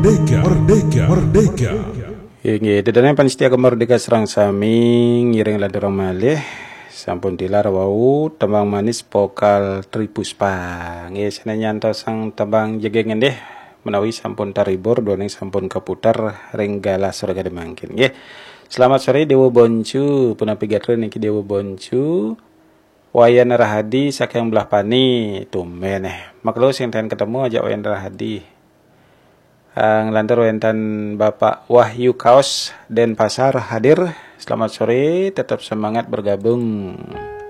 Merdeka, merdeka, merdeka. Inggih, dedane panitia merdeka serang sami ngiring lanturang malih sampun dilar wau tembang manis vokal Tripuspa. Nggih senenyanto sang tembang jegengen deh menawi sampun taribur doning sampun keputar ringgala surga demangkin. Nggih. Selamat sore Dewa Boncu, punapi gatren niki Dewa Boncu. Wayan Rahadi saking belah pani tumben maklo sing ketemu aja Wayan Rahadi. Ang lantar wenten Bapak Wahyu Kaos Denpasar hadir. Selamat sore, tetap semangat bergabung.